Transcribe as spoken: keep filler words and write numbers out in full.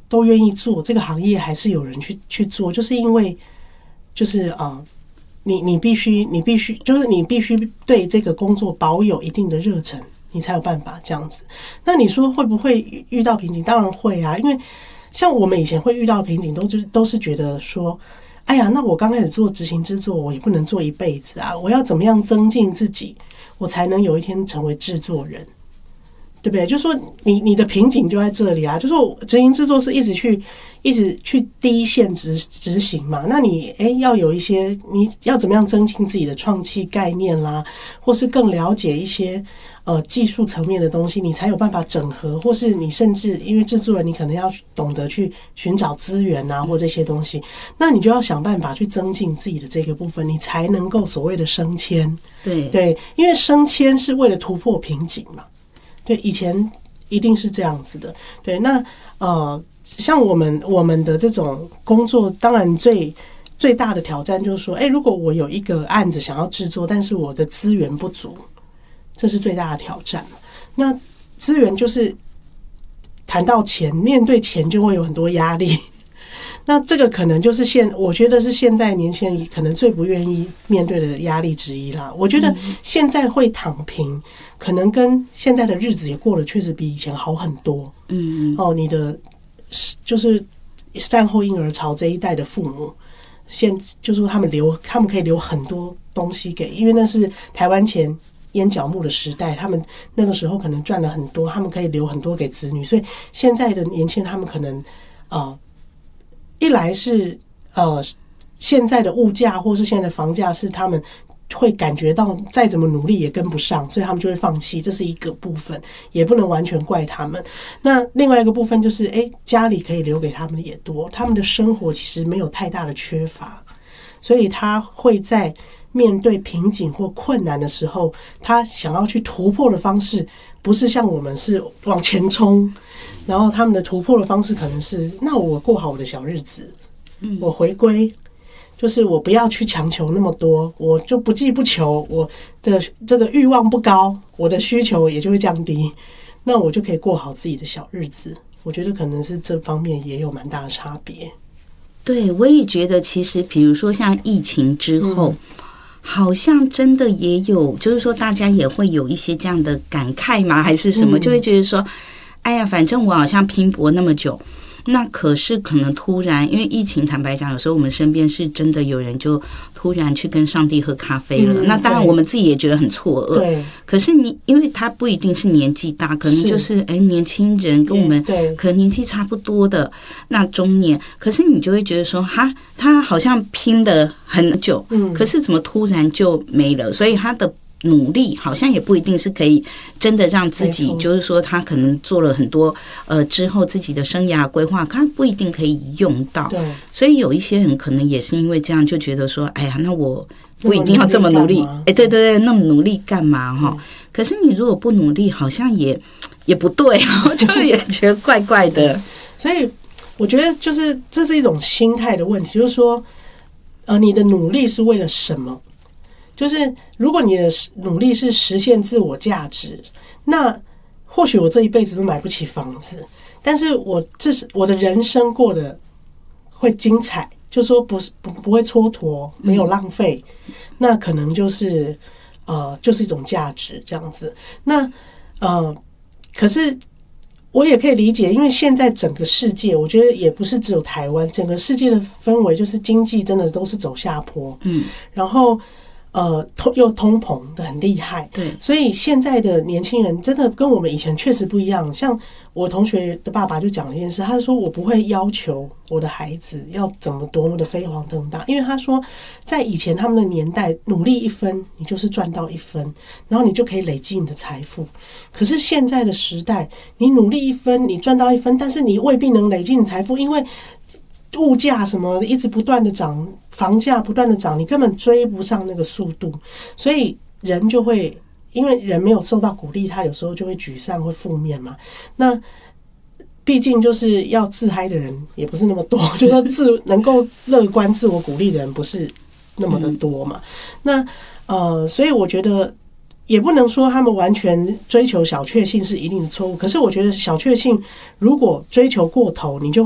都愿意做这个行业，还是有人去去做，就是因为就是啊、呃，你你必须你必须就是你必须对这个工作保有一定的热忱，你才有办法这样子。那你说会不会遇到瓶颈？当然会啊，因为像我们以前会遇到瓶颈，都是都是觉得说，哎呀，那我刚开始做执行制作，我也不能做一辈子啊，我要怎么样增进自己，我才能有一天成为制作人。对不对？就是说你你的瓶颈就在这里啊，就是说执行制作是一直去一直去第一线执执行嘛，那你哎要有一些你要怎么样增进自己的创气概念啦，或是更了解一些呃技术层面的东西，你才有办法整合，或是你甚至因为制作人你可能要懂得去寻找资源啊或这些东西，那你就要想办法去增进自己的这个部分，你才能够所谓的升迁。 对对，因为升迁是为了突破瓶颈嘛。对，以前一定是这样子的。对，那呃，像我们我们的这种工作，当然最最大的挑战就是说，哎，如果我有一个案子想要制作，但是我的资源不足，这是最大的挑战。那资源就是谈到钱，面对钱就会有很多压力。那这个可能就是现，我觉得是现在年轻人可能最不愿意面对的压力之一啦。我觉得现在会躺平，可能跟现在的日子也过得确实比以前好很多。嗯哦，你的就是战后婴儿潮这一代的父母，现就是他们留，他们可以留很多东西给，因为那是台湾前烟角木的时代，他们那个时候可能赚了很多，他们可以留很多给子女，所以现在的年轻人他们可能呃。一来是呃现在的物价或是现在的房价是他们会感觉到再怎么努力也跟不上，所以他们就会放弃，这是一个部分，也不能完全怪他们。那另外一个部分就是，哎，家里可以留给他们的也多，他们的生活其实没有太大的缺乏，所以他会在面对瓶颈或困难的时候，他想要去突破的方式，不是像我们是往前冲。然后他们的突破的方式可能是，那我过好我的小日子，我回归，就是我不要去强求那么多，我就不计不求，我的这个欲望不高，我的需求也就会降低，那我就可以过好自己的小日子。我觉得可能是这方面也有蛮大的差别。 对，我也觉得其实比如说像疫情之后、嗯好像真的也有，就是说大家也会有一些这样的感慨吗？还是什么？就会觉得说，哎呀，反正我好像拼搏那么久，那可是可能突然，因为疫情，坦白讲，有时候我们身边是真的有人就突然去跟上帝喝咖啡了。嗯、那当然，我们自己也觉得很错愕。对。可是你，因为他不一定是年纪大，可能就是哎年轻人跟我们可能年纪差不多的那中年，可是你就会觉得说，哈，他好像拼了很久，嗯，可是怎么突然就没了？所以他的努力好像也不一定是可以真的让自己，就是说他可能做了很多呃之后自己的生涯规划，他不一定可以用到。对，所以有一些人可能也是因为这样就觉得说，哎呀，那我不一定要这么努力，哎，对对对，那么努力干嘛哈？可是你如果不努力，好像也也不对，就也觉得怪怪的。 所以我觉得就是这是一种心态的问题，就是说，呃，你的努力是为了什么？就是如果你的努力是实现自我价值，那或许我这一辈子都买不起房子，但是我至少我的人生过得会精彩，就说不是不不会蹉跎，没有浪费，那可能就是呃就是一种价值这样子。那呃，可是我也可以理解，因为现在整个世界，我觉得也不是只有台湾，整个世界的氛围就是经济真的都是走下坡，嗯，然后。呃，通又通膨的很厉害，对，所以现在的年轻人真的跟我们以前确实不一样。像我同学的爸爸就讲了一件事，他说我不会要求我的孩子要怎么多么的飞黄腾达，因为他说在以前他们的年代，努力一分你就是赚到一分，然后你就可以累积你的财富。可是现在的时代，你努力一分，你赚到一分，但是你未必能累积你财富，因为物价什么一直不断的涨，房价不断的涨，你根本追不上那个速度，所以人就会因为人没有受到鼓励，他有时候就会沮丧，会负面嘛。那毕竟就是要自嗨的人也不是那么多，就是说自能够乐观自我鼓励的人不是那么的多嘛。那呃，所以我觉得也不能说他们完全追求小确幸是一定的错误，可是我觉得小确幸如果追求过头，你就